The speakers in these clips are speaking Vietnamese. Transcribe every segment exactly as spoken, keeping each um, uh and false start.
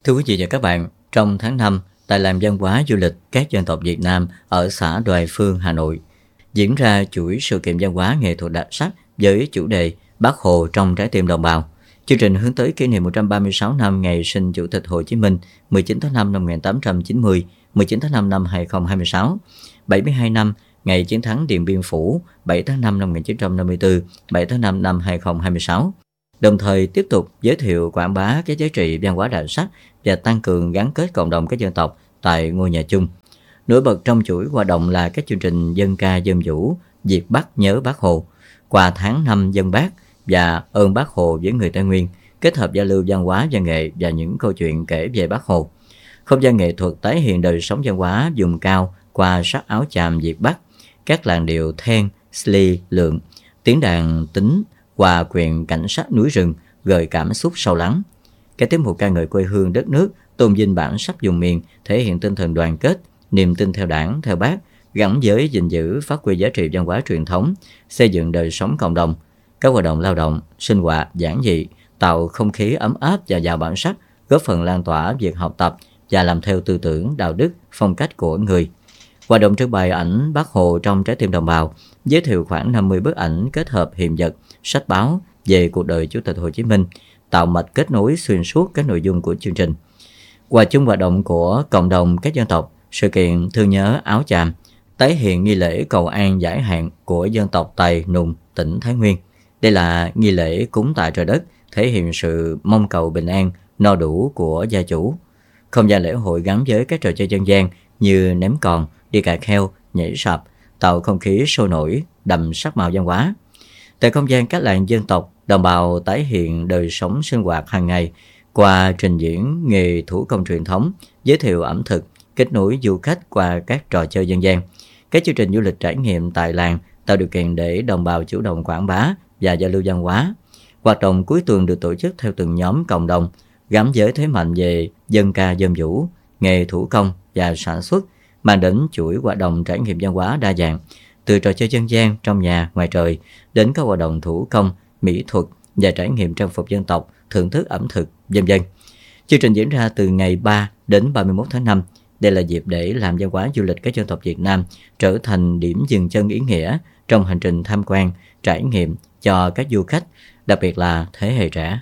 Thưa quý vị và các bạn, trong tháng năm, tại làng văn hóa du lịch các dân tộc Việt Nam ở xã Đoài Phương, Hà Nội, diễn ra chuỗi sự kiện văn hóa nghệ thuật đặc sắc với chủ đề Bác Hồ trong trái tim đồng bào. Chương trình hướng tới kỷ niệm một trăm ba mươi sáu năm ngày sinh Chủ tịch Hồ Chí Minh mười chín tháng năm năm một nghìn tám trăm chín mươi, mười chín tháng năm năm hai nghìn không trăm hai mươi sáu, bảy mươi hai năm ngày chiến thắng Điện Biên Phủ bảy tháng năm năm một nghìn chín trăm năm mươi tư, bảy tháng năm năm hai nghìn không trăm hai mươi sáu. Đồng thời tiếp tục giới thiệu quảng bá các giá trị văn hóa đặc sắc và tăng cường gắn kết cộng đồng các dân tộc tại ngôi nhà chung. Nổi bật trong chuỗi hoạt động là các chương trình dân ca dân vũ, Việt Bắc nhớ Bác Hồ, quà tháng năm dân Bác và ơn Bác Hồ với người Tây Nguyên, kết hợp giao lưu văn hóa văn nghệ và những câu chuyện kể về Bác Hồ. Không gian nghệ thuật tái hiện đời sống văn hóa vùng cao qua sắc áo chàm Việt Bắc, các làn điệu then, sli, lượn, tiếng đàn tính, hòa quyện cảnh sắc núi rừng gợi cảm xúc sâu lắng. Các tiết mục ca ngợi quê hương đất nước, tôn vinh bản sắc vùng miền, thể hiện tinh thần đoàn kết, niềm tin theo Đảng, theo Bác, gắn với gìn giữ phát huy giá trị văn hóa truyền thống, xây dựng đời sống cộng đồng. Các hoạt động lao động, sinh hoạt giản dị, tạo không khí ấm áp và giàu bản sắc, góp phần lan tỏa việc học tập và làm theo tư tưởng, đạo đức, phong cách của người. Hoạt động trưng bày ảnh Bác Hồ trong trái tim đồng bào, giới thiệu khoảng năm mươi bức ảnh kết hợp hiện vật, sách báo về cuộc đời Chủ tịch Hồ Chí Minh, tạo mạch kết nối xuyên suốt các nội dung của chương trình. Hòa chung hoạt động của cộng đồng các dân tộc, sự kiện thương nhớ áo chàm, tái hiện nghi lễ cầu an giải hạn của dân tộc Tày Nùng, tỉnh Thái Nguyên. Đây là nghi lễ cúng tại trời đất, thể hiện sự mong cầu bình an, no đủ của gia chủ. Không gian lễ hội gắn với các trò chơi dân gian như ném còn, đi cà kheo, nhảy sạp, tạo không khí sôi nổi, đậm sắc màu văn hóa. Tại không gian các làng dân tộc, đồng bào tái hiện đời sống sinh hoạt hàng ngày qua trình diễn nghề thủ công truyền thống, giới thiệu ẩm thực, kết nối du khách qua các trò chơi dân gian. Các chương trình du lịch trải nghiệm tại làng tạo điều kiện để đồng bào chủ động quảng bá và giao lưu văn hóa. Hoạt động cuối tuần được tổ chức theo từng nhóm cộng đồng, gắn với thế mạnh về dân ca dân vũ, nghề thủ công và sản xuất, mang đến chuỗi hoạt động trải nghiệm văn hóa đa dạng, từ trò chơi dân gian trong nhà, ngoài trời, đến các hoạt động thủ công, mỹ thuật và trải nghiệm trang phục dân tộc, thưởng thức ẩm thực, vân vân. Chương trình diễn ra từ ngày ba đến ba mươi mốt tháng năm. Đây là dịp để làm văn hóa du lịch các dân tộc Việt Nam trở thành điểm dừng chân ý nghĩa trong hành trình tham quan, trải nghiệm cho các du khách, đặc biệt là thế hệ trẻ.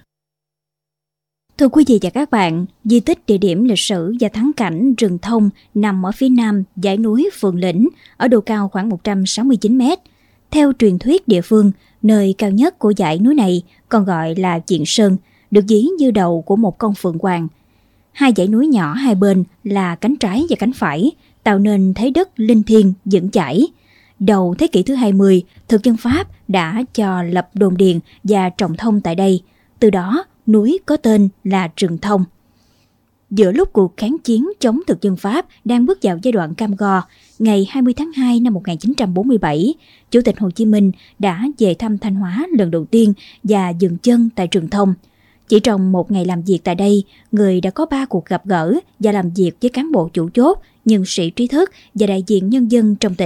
Thưa quý vị và các bạn, di tích địa điểm lịch sử và thắng cảnh rừng thông nằm ở phía nam dãy núi Phượng Lĩnh, ở độ cao khoảng một trăm sáu mươi chín mét. Theo truyền thuyết địa phương, nơi cao nhất của dãy núi này còn gọi là Diện Sơn, được ví như đầu của một con phượng hoàng. Hai dãy núi nhỏ hai bên là cánh trái và cánh phải, tạo nên thế đất linh thiêng vững chãi. Đầu thế kỷ thứ hai mươi, thực dân Pháp đã cho lập đồn điền và trồng thông tại đây. Từ đó, núi có tên là Rừng Thông. Giữa lúc cuộc kháng chiến chống thực dân Pháp đang bước vào giai đoạn cam go, ngày hai mươi tháng hai năm một nghìn chín trăm bốn mươi bảy, Chủ tịch Hồ Chí Minh đã về thăm Thanh Hóa lần đầu tiên và dừng chân tại Rừng Thông. Chỉ trong một ngày làm việc tại đây, người đã có ba cuộc gặp gỡ và làm việc với cán bộ chủ chốt, nhân sĩ trí thức và đại diện nhân dân trong tỉnh.